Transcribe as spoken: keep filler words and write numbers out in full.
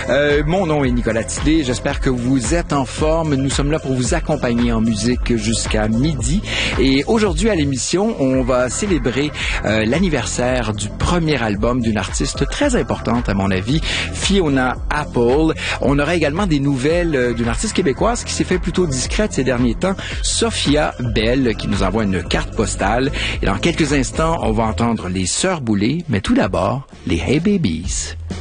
Euh, mon nom est Nicolas Tidé. J'espère que vous êtes en forme. Nous sommes là pour vous accompagner en musique jusqu'à midi. Et aujourd'hui à l'émission, on va célébrer euh, l'anniversaire du premier album d'une artiste très importante à mon avis, Fiona Apple. On aura également des nouvelles euh, d'une artiste québécoise qui s'est fait plutôt discrète ces derniers temps, Sophia Bell, qui nous envoie une carte postale. Et dans quelques instants, on va entendre les Sœurs Boulay, mais tout d'abord, les Hey Babies.